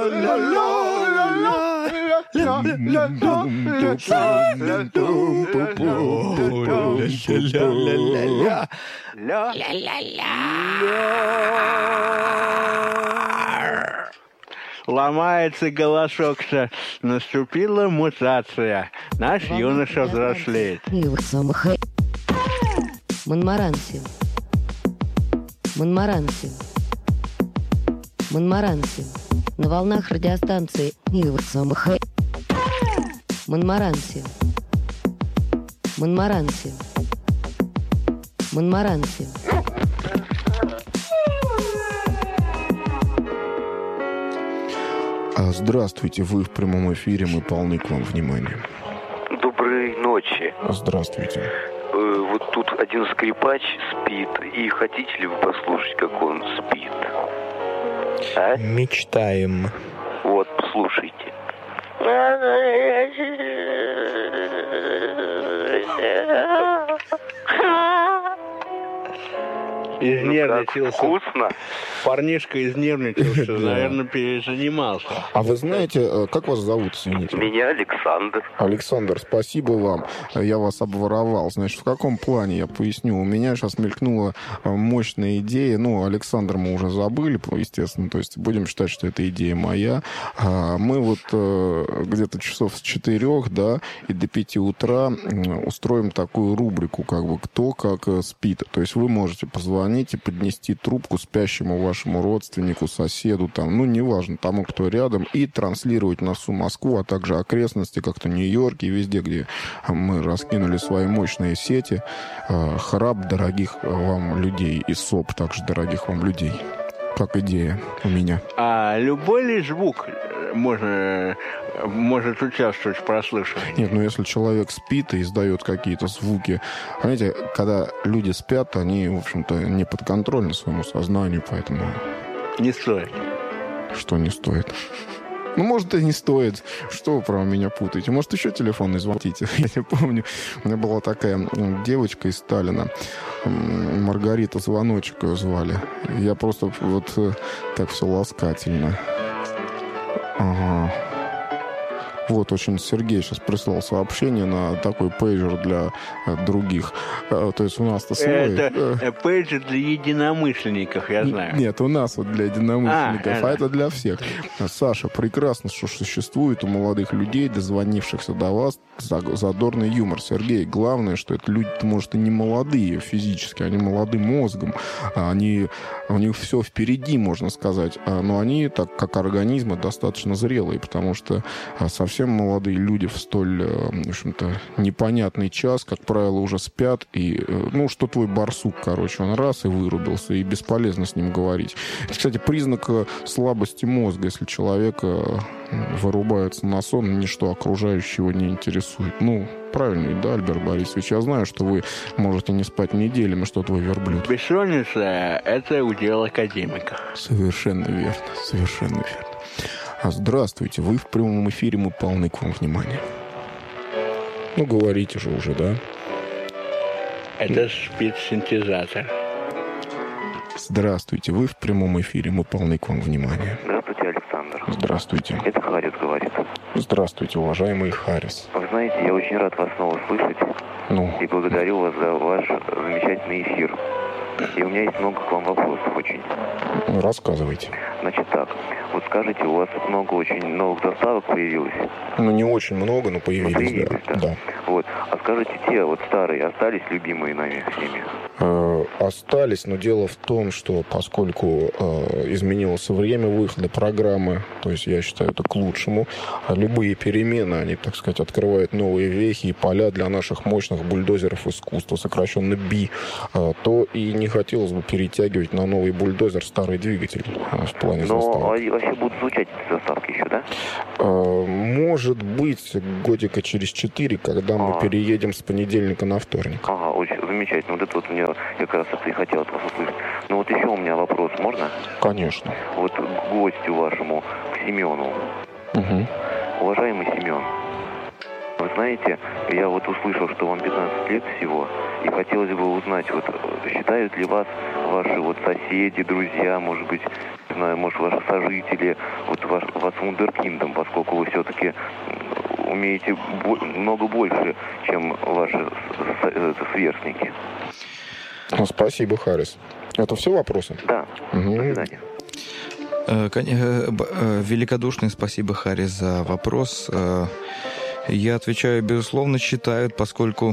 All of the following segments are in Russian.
Ломается голосок-то, наступила мутация. Наш юноша взрослеет. Монмаранси. Монмаранси. Монмаранси. На волнах радиостанции Монмаранси. Монмаранси. Монмаранси. Здравствуйте, вы в прямом эфире, мы полны к вам внимания. Доброй ночи. Здравствуйте. Вот тут один скрипач спит, и хотите ли вы послушать, как он спит? А? Мечтаем. Вот, послушайте. Изнервничался. Вкусно. Парнишка изнервничался, наверное, перезанимался. А вы знаете, как вас зовут, извините? Меня Александр. Александр, спасибо вам. Я вас обворовал. Значит, в каком плане, я поясню. У меня сейчас мелькнула мощная идея. Ну, Александра мы уже забыли, естественно. То есть будем считать, что это идея моя. Мы вот где-то часов с 4, да, и до 5 утра устроим такую рубрику, как бы, кто как спит. То есть вы можете позвонить и поднести трубку спящему вашему родственнику, соседу, там, ну, неважно, тому, кто рядом, и транслировать на всю Москву, а также окрестности, как-то Нью-Йорк и везде, где мы раскинули свои мощные сети. Храп дорогих вам людей и СОП также дорогих вам людей. Как идея у меня. А любой ли звук может участвовать в прослушивании? Нет, ну если человек спит и издает какие-то звуки... Понимаете, когда люди спят, они, в общем-то, не подконтрольны своему сознанию, поэтому... Не стоит. Что не стоит? Ну, может, и не стоит. Что вы про меня путаете? Может, еще телефонный звоните? Я не помню. У меня была такая девочка из Сталина. Маргарита Звоночек ее звали. Я просто вот так все ласкательно. Ага. Вот, очень Сергей сейчас прислал сообщение на такой пейджер для других. То есть у нас-то свой... Это пейджер для единомышленников, я знаю. Нет, у нас вот для единомышленников, а это для всех. Саша, прекрасно, что существует у молодых людей, дозвонившихся до вас, задорный юмор. Сергей, главное, что это люди, может, и не молодые физически, они молоды мозгом. У них все впереди, можно сказать. Но они, так как организмы, достаточно зрелые, потому что совсем молодые люди в столь, в общем-то, непонятный час, как правило, уже спят. И, ну, что твой барсук, короче, он раз и вырубился, и бесполезно с ним говорить. Это, кстати, признак слабости мозга, если человек вырубается на сон, ничто окружающего не интересует. Ну, правильно, да, Альберт Борисович? Я знаю, что вы можете не спать неделями, что твой верблюд. Бессонница – это удел академика. Совершенно верно, совершенно верно. Здравствуйте, вы в прямом эфире, мы полны к вам внимания. Ну, говорите же уже, да? Это спецсинтезатор. Здравствуйте, вы в прямом эфире, мы полны к вам внимания. Здравствуйте, Александр. Здравствуйте. Это Харис говорит. Здравствуйте, уважаемый Харис. Вы знаете, я очень рад вас снова слышать. Ну? И благодарю вас за ваш замечательный эфир. И у меня есть много к вам вопросов очень. Ну, рассказывайте. Значит так, вот скажите, у вас много очень новых заставок появилось? Ну, не очень много, но появились, да. Вот. А скажите, те вот старые остались любимые нами всеми? Остались, но дело в том, что поскольку изменилось время выхода программы, то есть я считаю это к лучшему, любые перемены, они, так сказать, открывают новые вехи и поля для наших мощных бульдозеров искусства, сокращенно БИ, то и не хотелось бы перетягивать на новый бульдозер старый двигатель в плане заставок. Но вообще будут звучать эти заставки еще, да? Может быть, годика через 4, когда мы переедем с понедельника на вторник. Ага, очень замечательно. Вот это вот мне как раз это и хотел от вас услышать. Но вот еще у меня вопрос, можно? Конечно. Вот к гостю вашему, к Семену. Угу. Уважаемый Семен, вы знаете, я вот услышал, что вам 15 лет всего, и хотелось бы узнать, вот считают ли вас ваши вот соседи, друзья, может быть, не знаю, может, ваши сожители, вот вас вундеркиндом, поскольку вы все-таки умеете много больше, чем ваши сверстники. Ну, спасибо, Харрис. Это все вопросы? Да. Угу. До свидания. Великодушное спасибо, Харрис, за вопрос. Я отвечаю, безусловно, считают, поскольку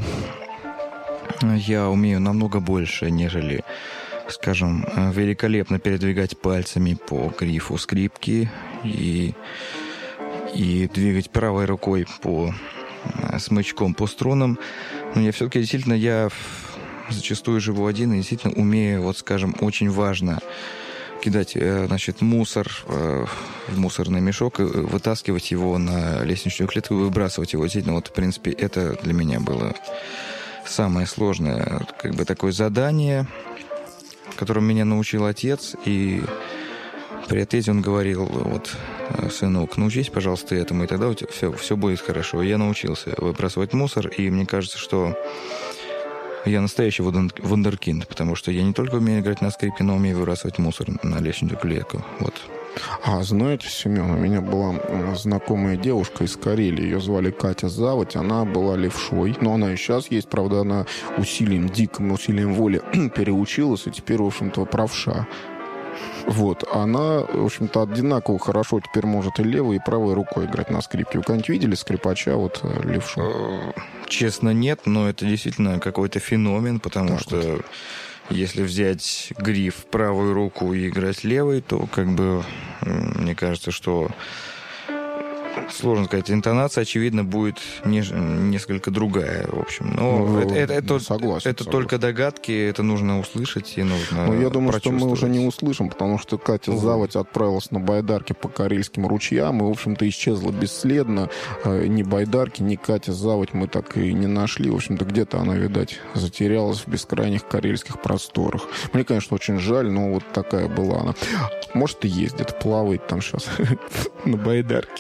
я умею намного больше, нежели, скажем, великолепно передвигать пальцами по грифу скрипки и двигать правой рукой по смычком по струнам. Но я все-таки действительно, зачастую живу один и действительно умею, вот, скажем, очень важно кидать, значит, мусор в мусорный мешок и вытаскивать его на лестничную клетку и выбрасывать его. Действительно, вот, в принципе, это для меня было самое сложное, как бы, такое задание, которому меня научил отец. И при отъезде он говорил: вот, сынок, научись, пожалуйста, этому, и тогда у тебя все будет хорошо. И я научился выбрасывать мусор, и мне кажется, что я настоящий вундеркинд, потому что я не только умею играть на скрипке, но умею выбрасывать мусор на лестничную клетку. Вот. А знаете, Семен, у меня была знакомая девушка из Карелии, ее звали Катя Заводь, она была левшой, но она и сейчас есть, правда, она диким усилием воли переучилась, и теперь, в общем-то, правша. Вот, она, в общем-то, одинаково хорошо теперь может и левой, и правой рукой играть на скрипке. Вы когда-нибудь видели скрипача, вот, левшу? Честно, нет, но это действительно какой-то феномен, потому что вот, если взять гриф в правую руку и играть левой, то, как бы, мне кажется, что сложно сказать, интонация, очевидно, будет несколько другая, в общем. Но это только догадки, это нужно услышать и нужно я думаю, что мы уже не услышим, потому что Катя Заводь отправилась на байдарке по Карельским ручьям и, в общем-то, исчезла бесследно. Ни байдарки, ни Катя Заводь мы так и не нашли. В общем-то, где-то она, видать, затерялась в бескрайних карельских просторах. Мне, конечно, очень жаль, но вот такая была она. Может, и ездит, плавает там сейчас на байдарке.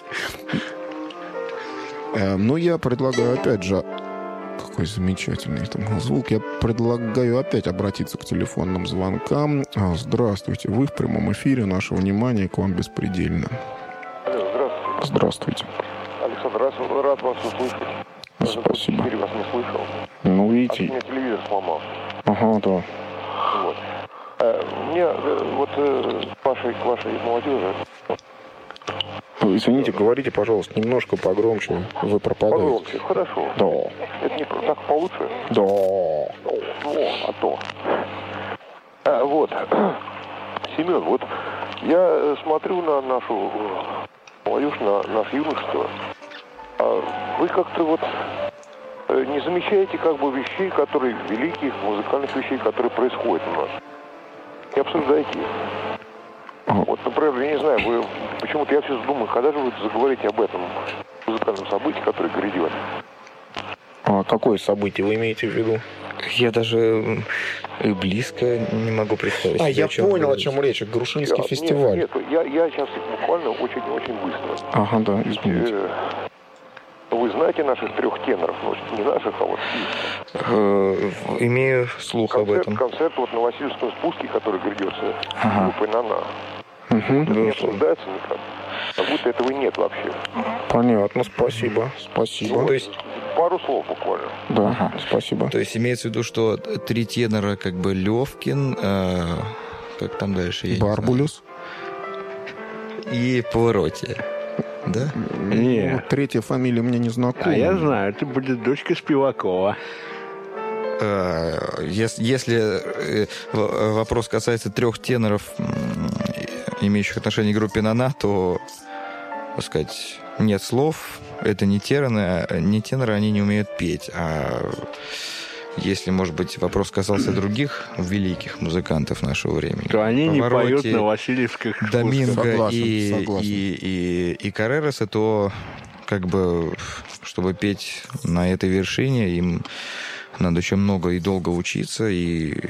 Но я предлагаю, опять же, какой замечательный там звук, я предлагаю опять обратиться к телефонным звонкам. Здравствуйте, вы в прямом эфире, наше внимание к вам беспредельно. Здравствуйте. Здравствуйте. Александр, рад вас услышать. Спасибо. Я вас не слышал. Ну, видите. У меня телевизор сломался. Ага, да. Вот. Мне вот к вашей молодежи... Извините, говорите, пожалуйста, немножко погромче. Вы пропадаете. Погромче, хорошо. Да. Это не так получше? Да. А то. Вот. Семен, вот я смотрю на нашу молодежь, на наше юношество. Вы как-то вот не замечаете как бы вещей, которые великих музыкальных вещей, которые происходят у нас. Не обсуждаете их. Вот, например, я не знаю, вы почему-то я все думаю, когда же вы заговорите об этом музыкальном событии, которое грядет? А какое событие вы имеете в виду? Я даже и близко не могу представить. Я понял, о чем речь. Грушинский фестиваль. Нет, я сейчас буквально очень быстро. Ага, да, извините. Вы знаете наших трех теноров? Ну, не наших, а вот... Имею слух об этом. Концерт вот на Васильевском спуске, который грядется группой «Нана». Это не обсуждается никак. Как будто этого и нет вообще. Понятно, спасибо. Ну, то есть пару слов буквально. Да, спасибо. То есть имеется в виду, что три тенора, как бы Левкин, как там дальше? Барбулюс. И Повороте. Да? Нет. Третья фамилия мне не знакома. А я знаю, это будет дочка Спивакова. Если вопрос касается трех теноров, имеющих отношение к группе «Нана», то, так сказать, нет слов. Это не теноры, они не умеют петь. А если, может быть, вопрос касался других великих музыкантов нашего времени, то они не поют на Васильевских спусках. Доминго и Карререса, то, как бы, чтобы петь на этой вершине, им надо очень много и долго учиться, и